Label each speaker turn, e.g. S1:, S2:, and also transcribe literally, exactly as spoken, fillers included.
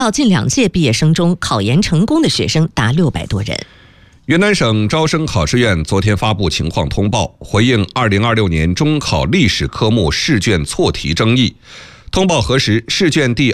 S1: 近两届毕业生中，考研成功的学生达六百多人。
S2: 云南省招生考试院昨天发布情况通报，回应二零二六年中考历史科目试卷错题争议。通报核实，试卷第